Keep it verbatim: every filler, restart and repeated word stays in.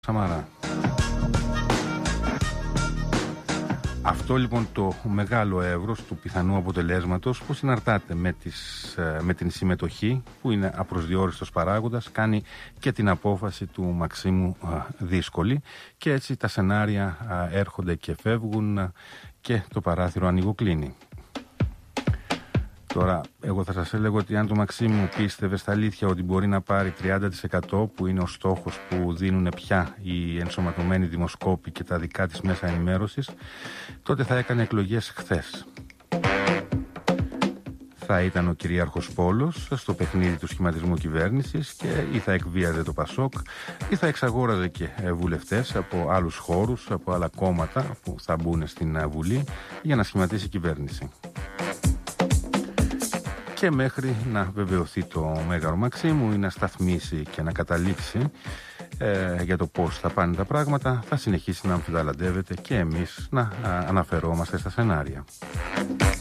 Σαμαρά. Αυτό λοιπόν το μεγάλο εύρος του πιθανού αποτελέσματος που συναρτάται με, τις, με την συμμετοχή, που είναι απροσδιόριστος παράγοντας, κάνει και την απόφαση του Μαξίμου δύσκολη, και έτσι τα σενάρια έρχονται και φεύγουν και το παράθυρο ανοιγοκλίνει. Τώρα, εγώ θα σας έλεγα ότι αν το Μαξίμου πίστευε στα αλήθεια ότι μπορεί να πάρει τριάντα τοις εκατό, που είναι ο στόχος που δίνουν πια οι ενσωματωμένοι δημοσκόποι και τα δικά της μέσα ενημέρωσης, τότε θα έκανε εκλογές χθες. Θα ήταν ο κυρίαρχος πόλος στο παιχνίδι του σχηματισμού κυβέρνησης και ή θα εκβίαζε το Πασόκ ή θα εξαγόραζε και βουλευτές από άλλους χώρους, από άλλα κόμματα που θα μπουν στην Βουλή για να σχηματίσει κυβέρνηση. Και μέχρι να βεβαιωθεί το Μέγαρο Μαξίμου ή να σταθμίσει και να καταλήξει ε, για το πώς θα πάνε τα πράγματα, θα συνεχίσει να αμφιταλαντεύεται και εμείς να α, αναφερόμαστε στα σενάρια.